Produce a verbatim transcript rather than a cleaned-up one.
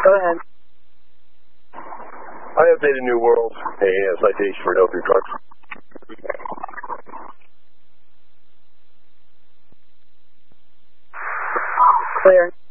Go ahead. I updated New World, a uh, citation for no through trucks. Clear.